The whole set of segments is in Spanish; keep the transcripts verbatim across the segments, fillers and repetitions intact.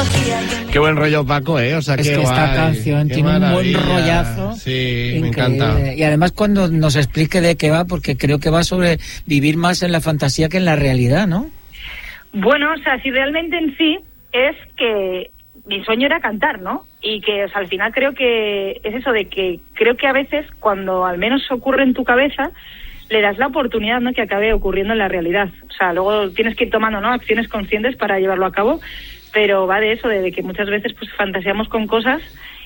Qué buen rollo, Paco, ¿eh? O sea, es qué que guay, esta canción tiene maravilla. un buen rollazo. Sí, increíble. Me encanta. Y además cuando nos explique de qué va, porque creo que va sobre vivir más en la fantasía que en la realidad, ¿no? Bueno, o sea, si realmente en sí es que mi sueño era cantar, ¿no? Y que, o sea, al final creo que es eso de que creo que a veces cuando al menos ocurre en tu cabeza, le das la oportunidad, ¿no?, que acabe ocurriendo en la realidad. O sea, luego tienes que ir tomando, ¿no?, acciones conscientes para llevarlo a cabo, pero va de eso, de, de que muchas veces pues fantaseamos con cosas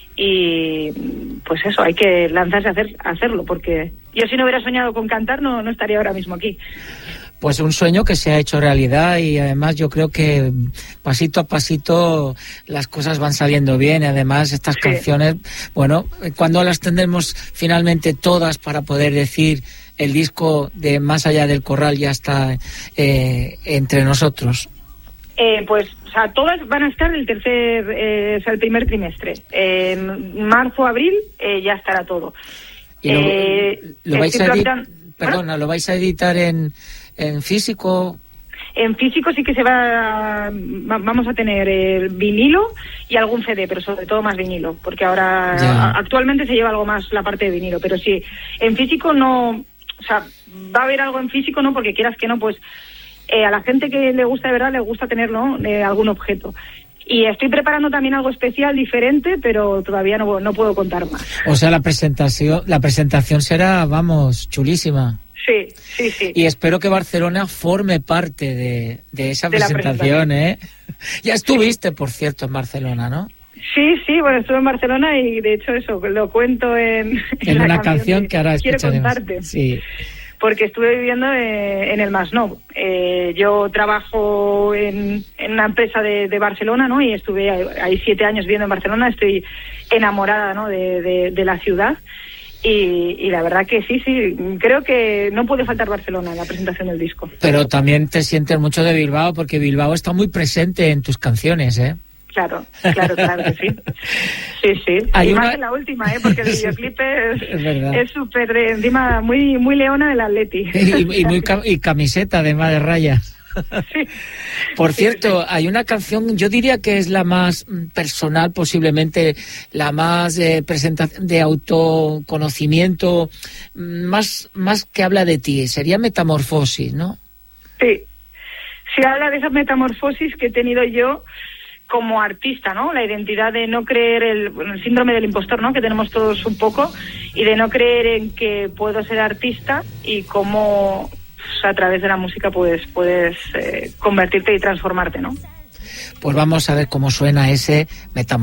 y pues eso, hay que lanzarse a, hacer, a hacerlo, porque yo si no hubiera soñado con cantar no, no estaría ahora mismo aquí. Pues un sueño que se ha hecho realidad y además yo creo que pasito a pasito las cosas van saliendo bien. Además estas sí. canciones, bueno, cuando las tendremos finalmente todas para poder decir el disco de Más allá del corral ya está eh, entre nosotros? Eh, pues, o sea, todas van a estar el tercer, eh, o sea, el primer trimestre. En eh, marzo, abril eh, ya estará todo. ¿Y lo, eh, lo vais a editar? Perdona, ¿lo vais a editar en en físico? En físico sí que se va, vamos a tener el vinilo y algún C D, pero sobre todo más vinilo, porque ahora ya. actualmente se lleva algo más la parte de vinilo, pero sí, en físico no, o sea, va a haber algo en físico, no, porque quieras que no, pues eh, a la gente que le gusta de verdad le gusta tener, ¿no?, eh, algún objeto. Y estoy preparando también algo especial, diferente, pero todavía no, no puedo contar más. O sea, la presentación, la presentación será, vamos, chulísima. Sí, sí, sí. Y espero que Barcelona forme parte de, de esa de presentación, presentación, ¿eh? Ya estuviste, por cierto, en Barcelona, ¿no? Sí, sí, bueno, estuve en Barcelona y de hecho eso, lo cuento en... En, en una canción, canción que ahora escucharemos. Quiero contarte. Sí. Porque estuve viviendo eh, en el Masnou. Eh, yo trabajo en, en una empresa de, de Barcelona, ¿no? Y estuve ahí siete años viviendo en Barcelona. Estoy enamorada, ¿no?, de, de, de la ciudad. Y, y la verdad que sí, sí, creo que no puede faltar Barcelona en la presentación del disco. Pero también te sientes mucho de Bilbao, porque Bilbao está muy presente en tus canciones, ¿eh? Claro, claro, claro que sí. Sí, sí. Hay y una... más en la última, ¿eh? Porque el videoclip es súper, es encima, muy muy leona del Atleti. Y, y, muy cam- y camiseta, además de rayas. Sí. Por sí, cierto, sí. hay una canción, yo diría que es la más personal, posiblemente la más eh, presentación de autoconocimiento, más, más que habla de ti, sería Metamorfosis, ¿no? Sí, se habla de esa metamorfosis que he tenido yo como artista, ¿no? La identidad de no creer, el, el síndrome del impostor, ¿no?, que tenemos todos un poco, y de no creer en que puedo ser artista y cómo pues, a través de la música puedes, puedes eh, convertirte y transformarte, ¿no? Pues vamos a ver cómo suena ese Metamorfosis.